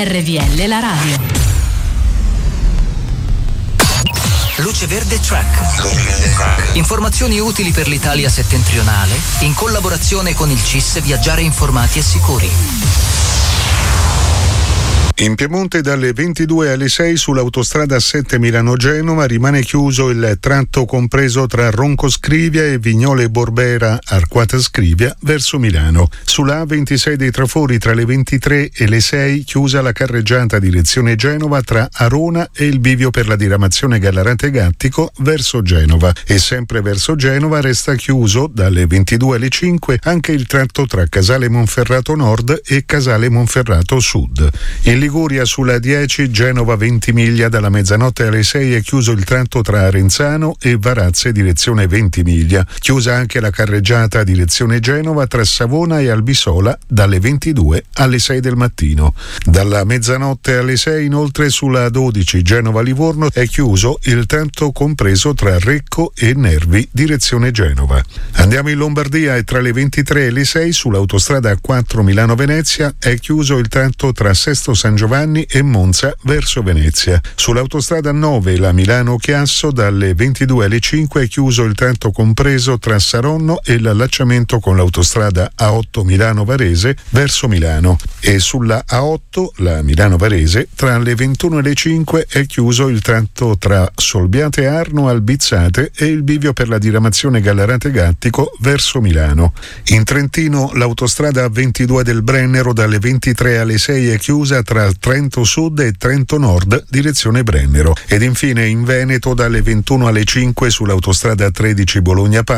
RVL la radio. Luce Verde Track. Informazioni utili per l'Italia settentrionale in collaborazione con il CIS Viaggiare Informati e Sicuri. In Piemonte dalle 22 alle 6 sull'autostrada 7 Milano-Genova rimane chiuso il tratto compreso tra Ronco Scrivia e Vignole Borbera Arquata Scrivia verso Milano. Sulla A26 dei Trafori tra le 23 e le 6 chiusa la carreggiata direzione Genova tra Arona e il bivio per la diramazione Gallarate Gattico verso Genova. E sempre verso Genova resta chiuso dalle 22 alle 5 anche il tratto tra Casale Monferrato Nord e Casale Monferrato Sud. In Liguria sulla 10 Genova Ventimiglia dalla mezzanotte alle 6 è chiuso il tratto tra Arenzano e Varazze direzione Ventimiglia. Chiusa anche la carreggiata direzione Genova tra Savona e Albisola dalle 22 alle 6 del mattino. Dalla mezzanotte alle 6 inoltre sulla 12 Genova Livorno è chiuso il tratto compreso tra Recco e Nervi direzione Genova. Andiamo in Lombardia e tra le 23 e le 6 sull'autostrada 4 Milano Venezia è chiuso il tratto tra Sesto San Giovanni e Monza verso Venezia. Sull'autostrada 9 la Milano-Chiasso dalle 22 alle 5 è chiuso il tratto compreso tra Saronno e l'allacciamento con l'autostrada A8 Milano-Varese verso Milano. E sulla A8 la Milano-Varese tra le 21 e le 5 è chiuso il tratto tra Solbiate Arno Albizzate e il bivio per la diramazione Gallarate Gattico verso Milano. In Trentino l'autostrada A22 del Brennero dalle 23 alle 6 è chiusa tra Trento Sud e Trento Nord direzione Brennero. Ed infine in Veneto dalle 21 alle 5 sull'autostrada 13 Bologna